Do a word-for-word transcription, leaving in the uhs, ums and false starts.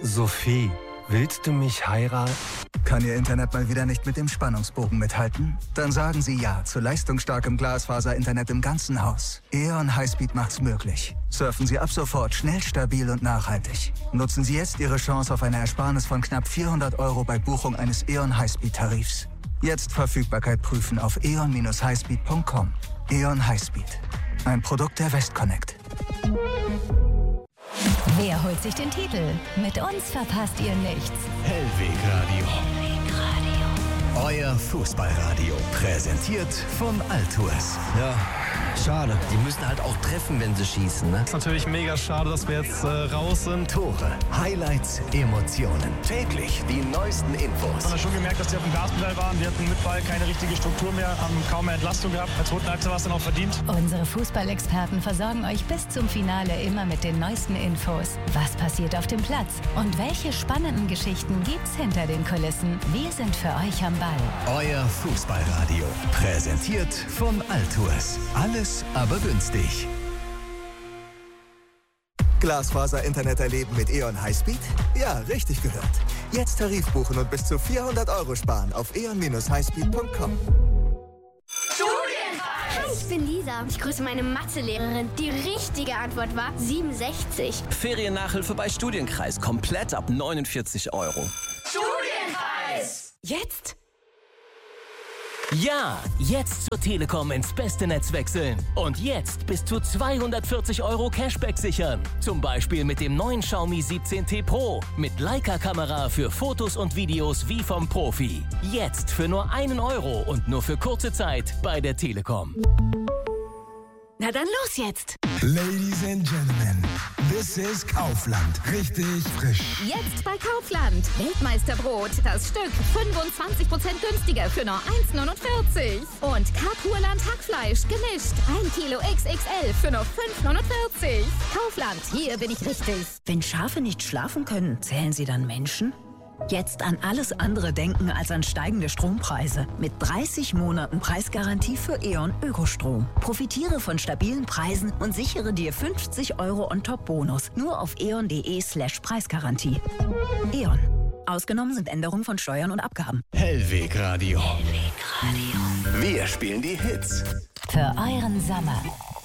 Sophie, willst du mich heiraten? Kann Ihr Internet mal wieder nicht mit dem Spannungsbogen mithalten? Dann sagen Sie ja zu leistungsstarkem Glasfaser-Internet im ganzen Haus. E.ON Highspeed macht's möglich. Surfen Sie ab sofort schnell, stabil und nachhaltig. Nutzen Sie jetzt Ihre Chance auf eine Ersparnis von knapp vierhundert Euro bei Buchung eines E.ON Highspeed-Tarifs. Jetzt Verfügbarkeit prüfen auf e o n dash highspeed punkt com. E.ON Highspeed. Ein Produkt der Westconnect. Wer holt sich den Titel? Mit uns verpasst ihr nichts. Hellwegradio. Hellwegradio. Euer Fußballradio. Präsentiert von Altours. Ja, schade. Die müssen halt auch treffen, wenn sie schießen, ne? Ist natürlich mega schade, dass wir jetzt äh, raus sind. Tore, Highlights, Emotionen. Täglich die neuesten Infos. Man hat schon gemerkt, dass die auf dem Gaspedal waren. Die hatten mit Ball keine richtige Struktur mehr, haben kaum mehr Entlastung gehabt. Als zweiten Halbzeit war es dann auch verdient. Unsere Fußballexperten versorgen euch bis zum Finale immer mit den neuesten Infos. Was passiert auf dem Platz? Und welche spannenden Geschichten gibt's hinter den Kulissen? Wir sind für euch am Ball. Euer Fußballradio. Präsentiert von Altours. Alles, aber günstig. Glasfaser-Internet erleben mit E.ON Highspeed? Ja, richtig gehört. Jetzt Tarif buchen und bis zu vierhundert Euro sparen auf e o n dash highspeed punkt com. Hi, ich bin Lisa. Ich grüße meine Mathelehrerin. Die richtige Antwort war siebenundsechzig. Feriennachhilfe bei Studienkreis. Komplett ab neunundvierzig Euro. Studienkreis! Jetzt? Ja, jetzt zur Telekom ins beste Netz wechseln. Und jetzt bis zu zweihundertvierzig Euro Cashback sichern. Zum Beispiel mit dem neuen Xiaomi siebzehn T Pro. Mit Leica-Kamera für Fotos und Videos wie vom Profi. Jetzt für nur einen Euro und nur für kurze Zeit bei der Telekom. Na dann los jetzt! Ladies and Gentlemen, this is Kaufland. Richtig frisch. Jetzt bei Kaufland. Weltmeisterbrot. Das Stück fünfundzwanzig Prozent günstiger für nur eins neunundvierzig. Und Karpurland Hackfleisch gemischt. ein Kilo X X L für nur fünf neunundvierzig. Kaufland, hier bin ich richtig. Wenn Schafe nicht schlafen können, zählen sie dann Menschen? Jetzt an alles andere denken als an steigende Strompreise. Mit dreißig Monaten Preisgarantie für E.ON Ökostrom. Profitiere von stabilen Preisen und sichere dir fünfzig Euro on-top-Bonus. Nur auf eon.de slash Preisgarantie. E.ON. Ausgenommen sind Änderungen von Steuern und Abgaben. Hellwegradio. Hellwegradio. Wir spielen die Hits. Für euren Sommer.